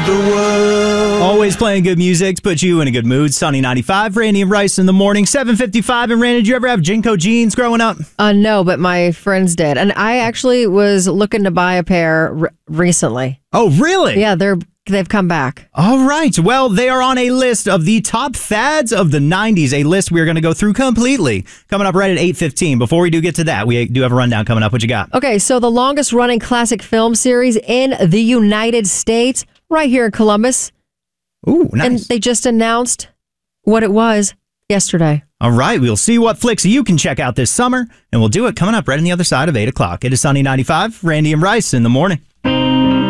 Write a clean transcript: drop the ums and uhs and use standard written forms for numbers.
the world. Always playing good music to put you in a good mood. Sunny 95, Randy and Rice in the morning, 7:55. And Randy, did you ever have Jinko jeans growing up? No, but my friends did. And I actually was looking to buy a pair recently. Oh, really? Yeah, they've come back. All right. Well, they are on a list of the top fads of the 90s, a list we're going to go through completely. Coming up right at 8:15. Before we do get to that, we do have a rundown coming up. What you got? Okay, so the longest running classic film series in the United States, right here in Columbus. Ooh, nice. And they just announced what it was yesterday. All right. We'll see what flicks you can check out this summer, and we'll do it coming up right on the other side of 8 o'clock. It is Sunny 95, Randy and Rice in the morning.